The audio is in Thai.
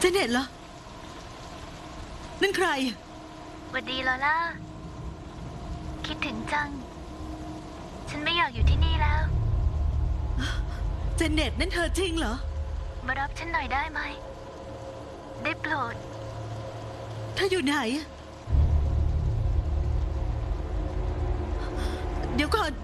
จเน็ตเหรอนั่นใครสวัสดีลอล่าคิดถึงจังฉันไม่อยากอยู่ที่นี่แล้วเจเน็ตนั่นเธอจริงเหรอมารับฉันหน่อยได้ไหมได้โปรดเธออยู่ไหนเดี๋ยวก่อน